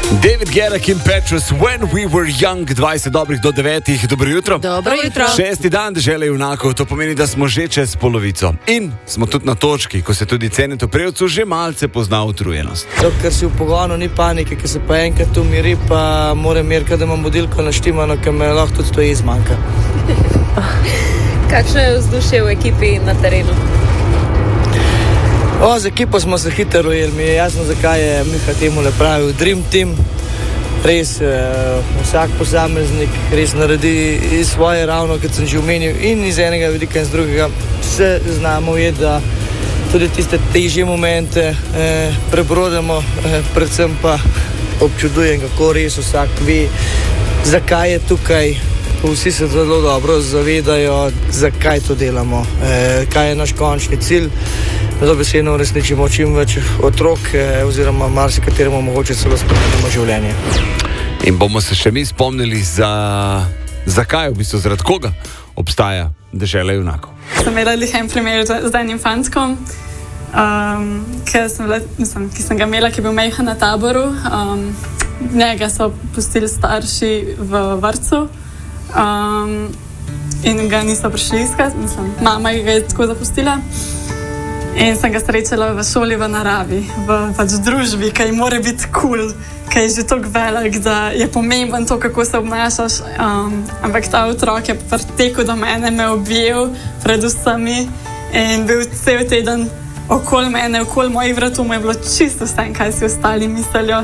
David Guetta, Kim Petras, When We Were Young, 20 dobrih do 9. Dobro jutro. Dobro jutro. 6. dan dežele junakov, to pomeni, da smo že čez polovico. In smo tudi na točki, ko se tudi Cenetu Prevcu že malce pozna utrujenost. Ker si v pogonu, ni panike, ker se pa enkrat umiri, pa moram meriti, da imam budilko naštimano, ker me lahko tudi to izmanjka. Kakšno je vzdušje v ekipi na terenu? Z ekipo smo se hitro ujeli, mi je jasno, zakaj je Miha temu le pravil Dream Team. Res, vsak posameznik res naredi svoje, ravno kot sem že omenil, in iz enega vidika in z drugega se znamo ujeti, da tudi tiste težje momente prebrodemo, predvsem pa občudujem, kako res vsak ve, zakaj je tukaj. Vsi se zelo dobro zavedajo, zakaj to delamo, kaj je naš končni cilj, da dobesedno uresničimo čim več otrok oziroma marsikateremu mogoče celo spremenimo življenje. In bomo se še mi spomnili, zakaj, v bistvu zaradi koga obstaja dežela junakov. Sem imela en primer z enim fantkom, ki sem ga imela, ki je bil majhen na taboru. Njega so pustili starši v vrtcu. In ga niso prišli iskat, mama ga je tako zapustila in sem ga srečala v šoli v naravi, v družbi, ki mora biti cool, ki je že toliko velik, da je pomemben to, kako se obnašaš, ampak ta otrok je pritekel do mene, me objel pred vsemi in bil cel teden okoli mene, okoli mojih vratov, mu je bilo čisto vse, kaj si ostali mislijo.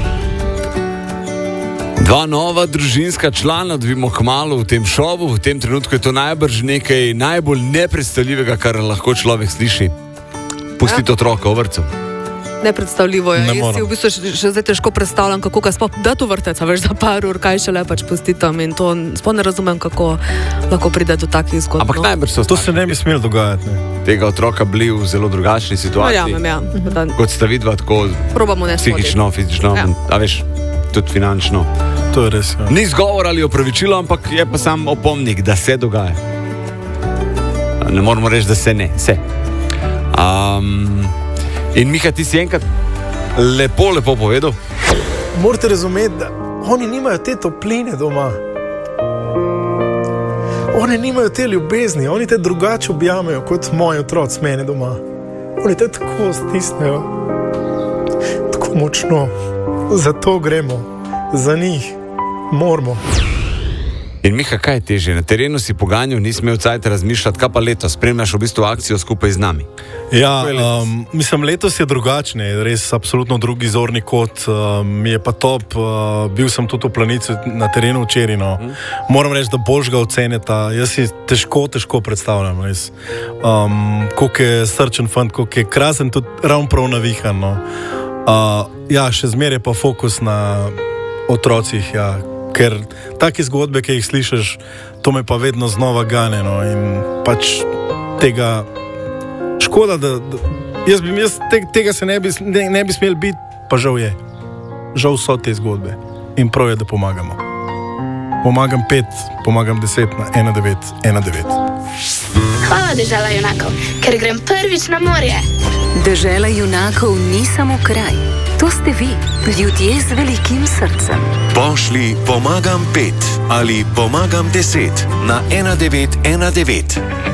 Dva nova družinska člana dobimo kmalu v tem šovu. V tem trenutku je to najbrž nekaj najbolj nepredstavljivega, kar lahko človek sliši. Pustiti otroka v vrtcu. Nepredstavljivo je. Jaz si v bistvu še zdaj težko predstavljam, kako ga sploh dati v vrtec, veš, za par ur, kaj šele pač pustiti tam, in to sploh ne razumem, kako lahko pride do takih zgodb. Ampak najbrž so to se ne bi smelo dogajati. Ne? Tega otroka bili v zelo drugačni situaciji. Kot sta vidva, tako psihično, fizično, a veš, tudi finančno. To je res, ja. Ni zgovor ali opravičilo, ampak je pa sam opomnik, da se dogaja. Ne moramo reči, da se ne. Se. In Miha, ti si enkrat lepo povedal. Morate razumeti, da oni nimajo te topline doma. Oni nimajo te ljubezni, oni te drugače objamejo kot moji otroci mene doma. Oni te tako stisnejo, tako močno. Zato gremo, za njih moramo. In Miha, kaj je težje? Na terenu si poganjal, nisi imel cajt razmišljati, kaj pa letos? Spremljaš v bistvu akcijo skupaj z nami. Ja, mislim, letos je drugačne, res absolutno drugi zorni kot, mi je pa top, bil sem tudi v Planici na terenu včeraj, no. Moram reči, da boljš ga oceneta, jaz si težko predstavljam, res. Koliko je srčen fant, koliko je krasen, tudi ravno prav navihan, no. Ja, še zmeraj je pa fokus na otrocih, ja. Ker take zgodbe, ki jih slišiš, to me pa vedno znova gane, no, in pač tega škoda, da jaz tega se ne bi smel biti, pa žal je. Žal so te zgodbe in prav je, da pomagamo. Pomagam 5, pomagam 10 na 1919. Hvala, dežela junakov, ker grem prvič na morje. Dežela junakov ni samo kraj. To ste vi, ljudje z velikim srcem. Pošli pomagam 5 ali pomagam 10 na 1919.